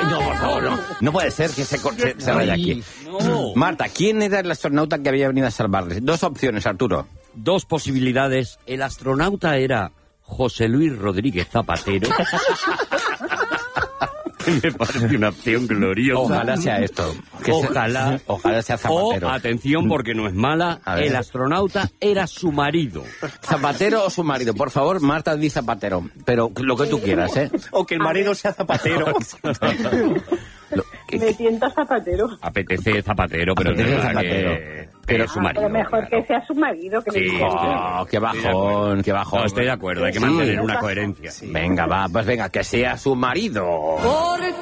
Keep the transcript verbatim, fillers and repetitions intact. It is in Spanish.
no, por favor, no. No puede ser que se, se, se raya aquí. No. Marta, ¿quién era el astronauta que había venido a salvarles? Dos opciones, Arturo. Dos posibilidades. El astronauta era José Luis Rodríguez Zapatero. Me parece una opción gloriosa. Ojalá sea esto. Que Ojalá. Se, ojalá sea Zapatero. O, atención, porque no es mala, el astronauta era su marido. ¿Zapatero o su marido? Por favor, Marta, di Zapatero. Pero lo que tú quieras, ¿eh? O que el marido sea Zapatero. Lo, que, Me tienta Zapatero. Apetece Zapatero, pero Apetece es verdad Zapatero. que, pero es su Ah, marido. pero mejor claro. que sea su marido que Sí, me sí. oh, qué bajón, qué bajón. No, estoy de acuerdo, hay que Sí. mantener una coherencia. Venga, va, pues venga, que sea su marido.